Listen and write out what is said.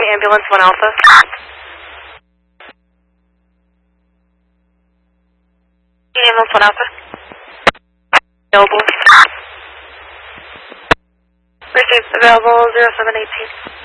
ambulance 1 Alpha. Ambulance 1 Alpha. Available. Received available 0718.